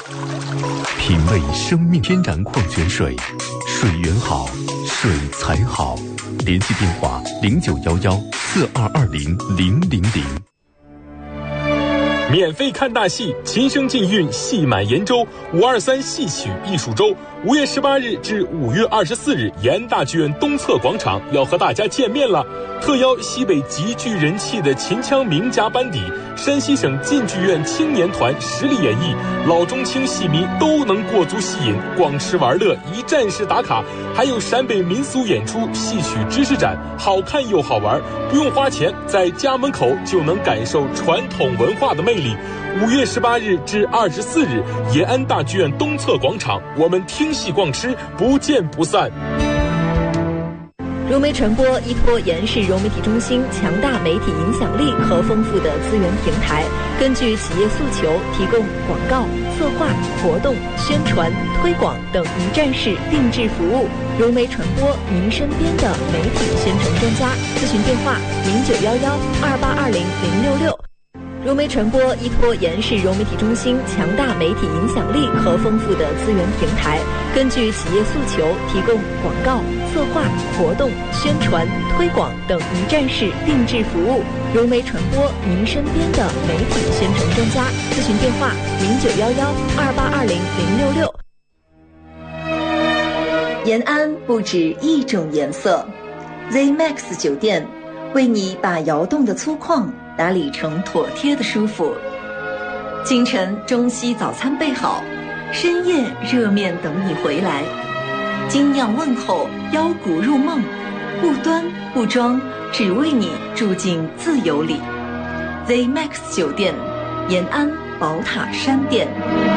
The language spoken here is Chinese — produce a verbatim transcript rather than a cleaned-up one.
品味生命天然矿泉水，水源好，水才好。联系电话零九幺幺四二二零零零零。 免费看大戏，琴声禁韵，戏满延州五二三戏曲艺术周，五月十八日至五月二十四日，延安大剧院东侧广场要和大家见面了。特邀西北极具人气的秦腔名家班底，山西省晋剧院青年团实力演绎，老中青戏迷都能过足戏瘾，逛吃玩乐，一站式打卡，还有陕北民俗演出、戏曲知识展，好看又好玩，不用花钱，在家门口就能感受传统文化的魅力。五月十八日至二十四日，延安大剧院东侧广场，我们听戏逛吃，不见不散。 融媒传播依托延世融媒体中心强大媒体影响力和丰富的资源平台，根据企业诉求，提供广告、策划、活动、宣传、推广等一站式定制服务。融媒传播，您身边的媒体宣传专家。咨询电话零九幺幺二八二零零六六。融媒传播依托延世融媒体中心强大媒体影响力和丰富的资源平台，根据企业诉求，提供广告、策划、活动、宣传、推广等一站式定制服务。融媒传播，您身边的媒体宣传专家。咨询电话零九幺幺二八二零零六六。延安不止一种颜色 ，Z Max 酒店为你把窑洞的粗犷打理成妥帖的舒服。清晨中西早餐备好，深夜热面等你回来。精酿问候，腰鼓入梦，不端不装，只为你住进自由里。Z Max 酒店，延安宝塔山店。